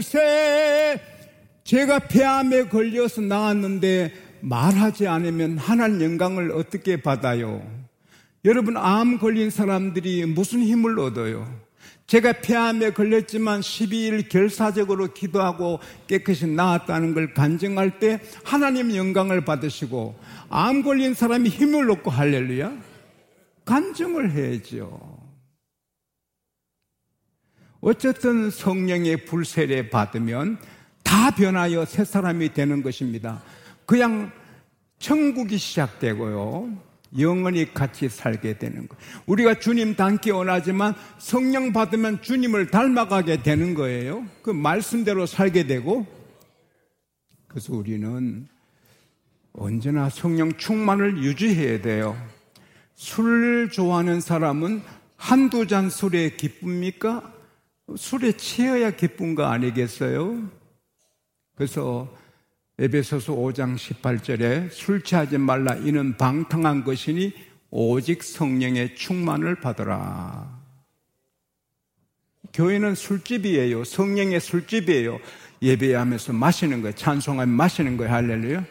제가 폐암에 걸려서 나왔는데 말하지 않으면 하나님 영광을 어떻게 받아요? 여러분, 암 걸린 사람들이 무슨 힘을 얻어요? 제가 폐암에 걸렸지만 12일 결사적으로 기도하고 깨끗이 나았다는 걸 간증할 때 하나님 영광을 받으시고, 암 걸린 사람이 힘을 얻고 할렐루야 간증을 해야죠. 어쨌든 성령의 불세례 받으면 다 변하여 새 사람이 되는 것입니다. 그냥 천국이 시작되고요, 영원히 같이 살게 되는 거예요. 우리가 주님 닮기 원하지만 성령 받으면 주님을 닮아가게 되는 거예요. 그 말씀대로 살게 되고. 그래서 우리는 언제나 성령 충만을 유지해야 돼요. 술을 좋아하는 사람은 한두 잔 술에 기쁩니까? 술에 취해야 기쁜 거 아니겠어요? 그래서 에베소서 5장 18절에 술 취하지 말라, 이는 방탕한 것이니 오직 성령의 충만을 받으라. 교회는 술집이에요. 성령의 술집이에요. 예배하면서 마시는 거예요. 찬송하면 마시는 거예요. 할렐루야.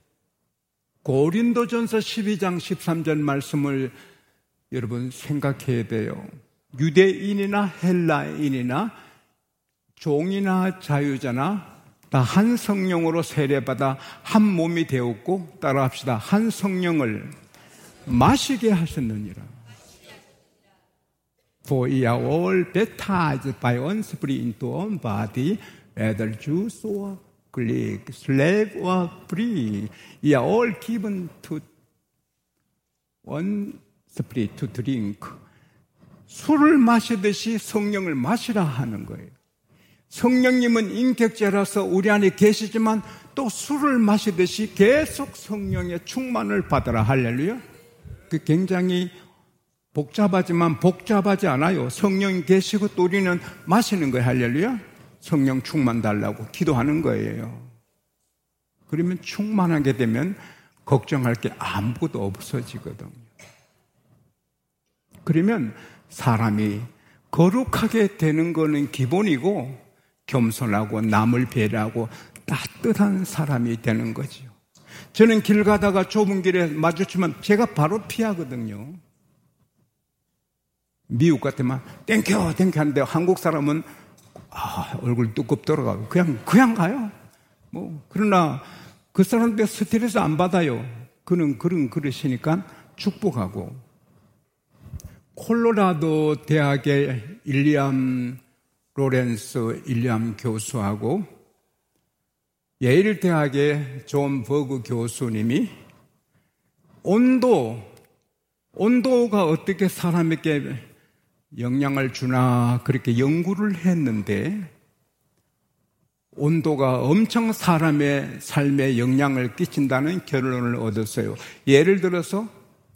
고린도전서 12장 13절 말씀을 여러분 생각해야 돼요. 유대인이나 헬라인이나 종이나 자유자나 다 한 성령으로 세례받아 한 몸이 되었고, 따라합시다. 한 성령을 마시게 하셨느니라. For we are all baptized by one Spirit into one body, whether Jews or Greek, slave or free. We are all given to one Spirit to drink. 술을 마시듯이 성령을 마시라 하는 거예요. 성령님은 인격자라서 우리 안에 계시지만 또 술을 마시듯이 계속 성령의 충만을 받으라. 할렐루야. 그 굉장히 복잡하지만 복잡하지 않아요. 성령이 계시고 또 우리는 마시는 거예요. 할렐루야. 성령 충만 달라고 기도하는 거예요. 그러면 충만하게 되면 걱정할 게 아무것도 없어지거든요. 그러면 사람이 거룩하게 되는 거는 기본이고, 겸손하고 남을 배려하고 따뜻한 사람이 되는 거죠. 저는 길 가다가 좁은 길에 마주치면 제가 바로 피하거든요. 미국 같으면 땡큐 하는데 한국 사람은 얼굴 뚜껑 돌아가고 그냥 가요. 그러나 그 사람들 스트레스 안 받아요. 그는 그러시니까 축복하고. 콜로라도 대학의 로렌스 윌리엄 교수하고 예일 대학의 존 버그 교수님이 온도가 어떻게 사람에게 영향을 주나 그렇게 연구를 했는데, 온도가 엄청 사람의 삶에 영향을 끼친다는 결론을 얻었어요. 예를 들어서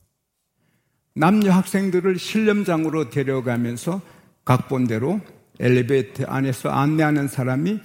남녀 학생들을 실험장으로 데려가면서 각본대로 엘리베이터 안에서 안내하는 사람이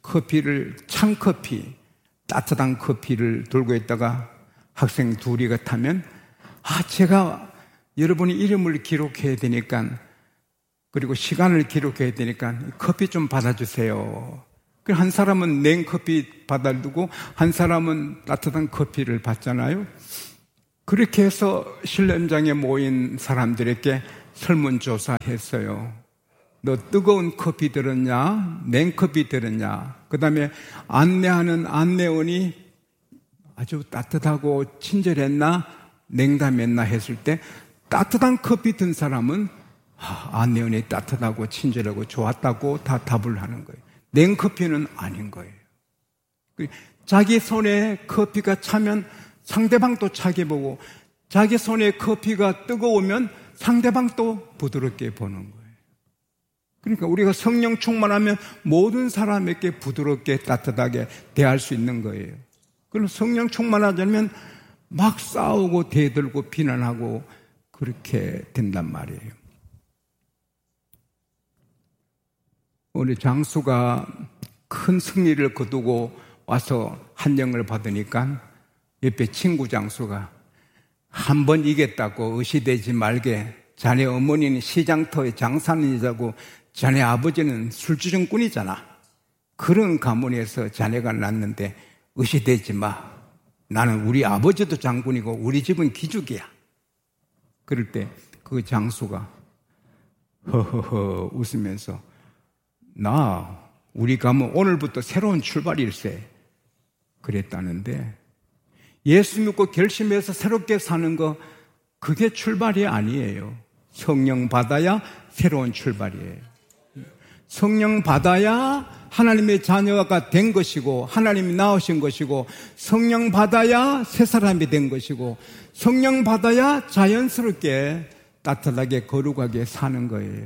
찬커피, 따뜻한 커피를 들고 있다가 학생 둘이가 타면, 제가 여러분이 이름을 기록해야 되니까, 그리고 시간을 기록해야 되니까 커피 좀 받아주세요. 한 사람은 냉커피 받아두고 한 사람은 따뜻한 커피를 받잖아요. 그렇게 해서 실험장에 모인 사람들에게 설문조사했어요. 너 뜨거운 커피 들었냐? 냉커피 들었냐? 그 다음에 안내하는 안내원이 아주 따뜻하고 친절했나? 냉담했나? 했을 때 따뜻한 커피 든 사람은 안내원이 따뜻하고 친절하고 좋았다고 다 답을 하는 거예요. 냉커피는 아닌 거예요. 자기 손에 커피가 차면 상대방도 차게 보고, 자기 손에 커피가 뜨거우면 상대방도 부드럽게 보는 거예요. 그러니까 우리가 성령 충만하면 모든 사람에게 부드럽게 따뜻하게 대할 수 있는 거예요. 그럼 성령 충만하지 않으면 막 싸우고 대들고 비난하고 그렇게 된단 말이에요. 우리 장수가 큰 승리를 거두고 와서 한정을 받으니까 옆에 친구 장수가 한 번 이겼다고 의시되지 말게, 자네 어머니는 시장터에 장사하는 여자고 자네 아버지는 술주정꾼이잖아. 그런 가문에서 자네가 낳는데 의시되지 마. 나는 우리 아버지도 장군이고 우리 집은 기죽이야. 그럴 때 그 장수가 허허허 웃으면서 우리 가문 오늘부터 새로운 출발일세 그랬다는데, 예수 믿고 결심해서 새롭게 사는 거, 그게 출발이 아니에요. 성령 받아야 새로운 출발이에요. 성령 받아야 하나님의 자녀가 된 것이고, 하나님이 낳으신 것이고, 성령 받아야 새 사람이 된 것이고, 성령 받아야 자연스럽게 따뜻하게 거룩하게 사는 거예요.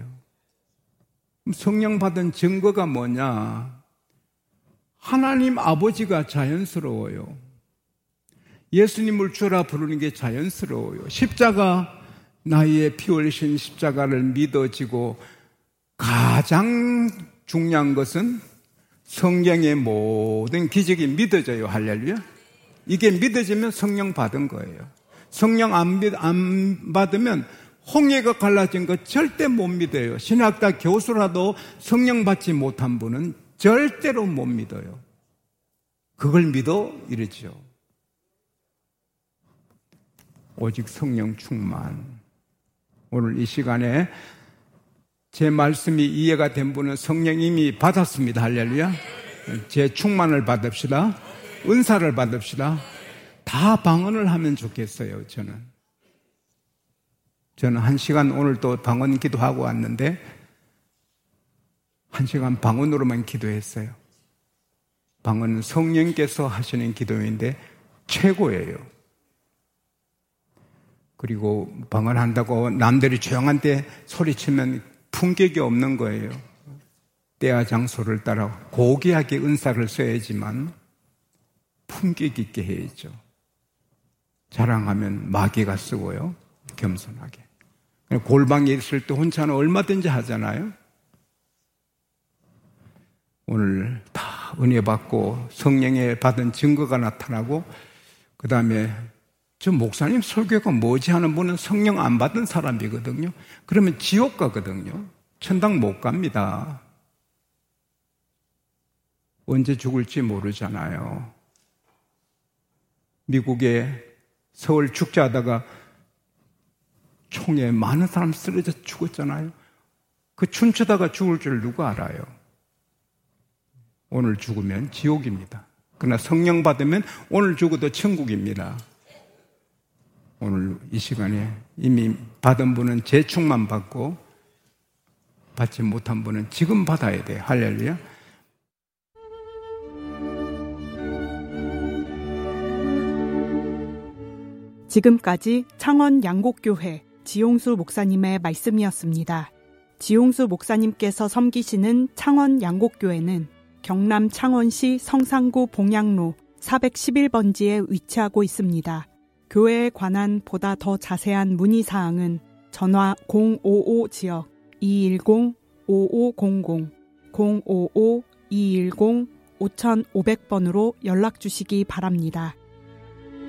성령 받은 증거가 뭐냐? 하나님 아버지가 자연스러워요. 예수님을 주라 부르는 게 자연스러워요. 십자가, 나의 피 흘리신 십자가를 믿어지고, 가장 중요한 것은 성경의 모든 기적이 믿어져요. 할렐루야. 이게 믿어지면 성령 받은 거예요. 성령 안 받으면 홍해가 갈라진 거 절대 못 믿어요. 신학다 교수라도 성령 받지 못한 분은 절대로 못 믿어요. 그걸 믿어? 이러죠. 오직 성령 충만. 오늘 이 시간에 제 말씀이 이해가 된 분은 성령 이미 받았습니다. 할렐루야. 제 충만을 받읍시다. 은사를 받읍시다. 다 방언을 하면 좋겠어요. 저는 1시간 오늘 또 방언 기도하고 왔는데 1시간 방언으로만 기도했어요. 방언은 성령께서 하시는 기도인데 최고예요. 그리고 방언한다고 남들이 조용한 데 소리치면 품격이 없는 거예요. 때와 장소를 따라 고귀하게 은사를 써야지만 품격 있게 해야죠. 자랑하면 마귀가 쓰고요. 겸손하게. 골방에 있을 때 혼자는 얼마든지 하잖아요. 오늘 다 은혜 받고 성령에 받은 증거가 나타나고, 그 다음에 저 목사님 설교가 뭐지 하는 분은 성령 안 받은 사람이거든요. 그러면 지옥 가거든요. 천당 못 갑니다. 언제 죽을지 모르잖아요. 미국에 서울 축제하다가 총에 많은 사람 쓰러져 죽었잖아요. 그 춤추다가 죽을 줄 누가 알아요? 오늘 죽으면 지옥입니다. 그러나 성령 받으면 오늘 죽어도 천국입니다. 오늘 이 시간에 이미 받은 분은 재충만 받고, 받지 못한 분은 지금 받아야 돼요. 할렐루야. 지금까지 창원 양곡교회 지용수 목사님의 말씀이었습니다. 지용수 목사님께서 섬기시는 창원 양곡교회는 경남 창원시 성산구 봉양로 411번지에 위치하고 있습니다. 교회에 관한 보다 더 자세한 문의사항은 전화 055지역 210-5500, 055-210-5500번으로 연락 주시기 바랍니다.